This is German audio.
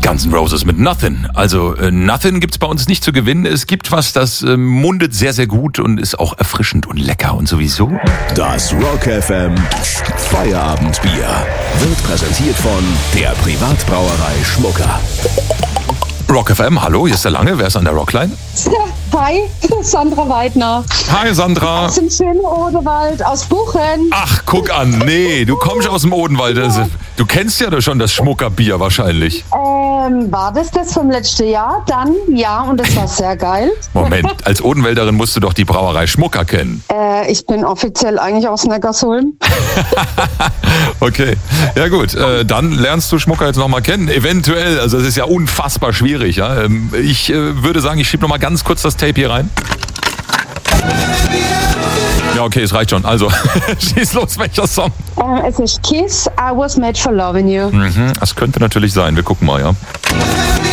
Guns N' Roses mit Nothing. Also Nothing gibt's bei uns nicht zu gewinnen. Es gibt was, das mundet sehr, sehr gut und ist auch erfrischend und lecker und sowieso. Das Rock FM Feierabendbier wird präsentiert von der Privatbrauerei Schmucker. Rock FM, hallo, hier ist der Lange. Wer ist an der Rockline? Hi, Sandra Weidner. Hi Sandra. Aus dem schönen Odenwald, aus Buchen. Ach, guck an, nee, du kommst aus dem Odenwald. Du kennst ja schon das Schmuckerbier wahrscheinlich. War das vom letzten Jahr? Dann, ja, und das war sehr geil. Moment, als Odenwälderin musst du doch die Brauerei Schmucker kennen. Ich bin offiziell eigentlich aus Neckarsulm. Okay, ja gut, dann lernst du Schmucker jetzt nochmal kennen, eventuell, also es ist ja unfassbar schwierig. Ja? Ich würde sagen, ich schiebe nochmal ganz kurz das Tape hier rein. Ja, okay, es reicht schon, also schieß los, welcher Song? Es ist Kiss, I Was Made for Loving You. Das könnte natürlich sein, wir gucken mal, ja.